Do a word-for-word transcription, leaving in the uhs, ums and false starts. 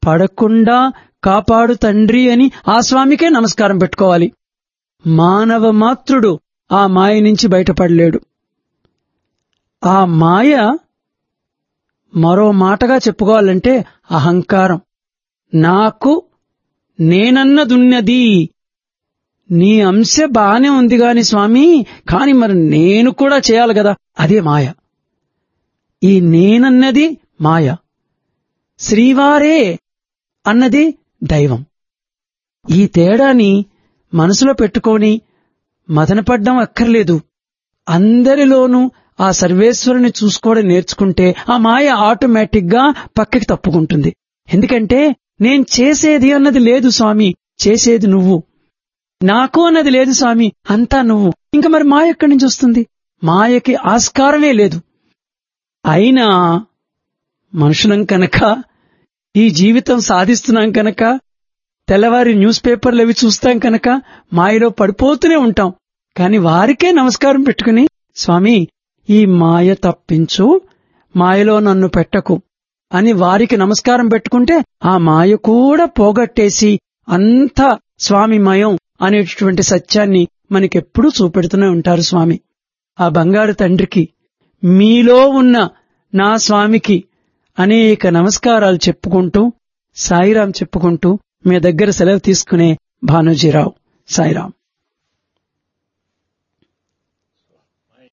పడకుండా కాపాడు తండ్రి అని ఆ స్వామికే నమస్కారం పెట్టుకోవాలి. మానవ మాత్రుడు ఆ మాయ నుంచి బయటపడలేడు. ఆ మాయ మరో మాటగా చెప్పుకోవాలంటే అహంకారం. నాకు నేనన్నదున్నది, నీ అంశ బానే ఉంది గాని స్వామి, కాని మరి నేను కూడా చేయాలి కదా, అదే మాయ. ఈ నేనన్నది మాయ, శ్రీవారే అన్నది దైవం. ఈ తేడాని మనసులో పెట్టుకొని మదనపడ్డం అక్కర్లేదు. అందరిలోనూ ఆ సర్వేశ్వరుని చూసుకోవడం నేర్చుకుంటే ఆ మాయ ఆటోమేటిక్ గా పక్కకి తప్పుకుంటుంది. ఎందుకంటే నేను చేసేది అన్నది లేదు స్వామి, చేసేది నువ్వు. నాకు అన్నది లేదు స్వామి, అంతా నువ్వు. ఇంకా మరి మాయ ఎక్కడి నుంచి వస్తుంది? మాయకి ఆస్కారమే లేదు. అయినా మనుషులం కనుక, ఈ జీవితం సాధిస్తున్నాం కనుక, తెల్లవారి న్యూస్ పేపర్లు అవి చూస్తాం కనుక మాయలో పడిపోతూనే ఉంటాం. కాని వారికే నమస్కారం పెట్టుకుని, స్వామి ఈ మాయ తప్పించు, మాయలో నన్ను పెట్టకు అని వారికి నమస్కారం పెట్టుకుంటే ఆ మాయ కూడా పోగొట్టేసి అంతా స్వామిమయం అనేటటువంటి సత్యాన్ని మనకెప్పుడూ చూపెడుతూనే ఉంటారు స్వామి. ఆ బంగారు తండ్రికి, మీలో ఉన్న నా స్వామికి అనేక నమస్కారాలు చెప్పుకుంటూ, సాయిరాం చెప్పుకుంటూ మీ దగ్గర సెలవు తీసుకునే భానుజీరావు. సాయిరాం.